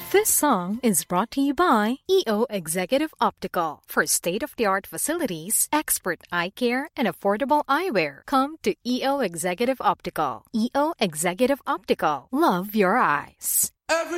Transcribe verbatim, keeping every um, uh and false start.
This song is brought to you by E O Executive Optical. For state-of-the-art facilities, expert eye care, and affordable eyewear, come to E O Executive Optical. E O Executive Optical. Love your eyes. Every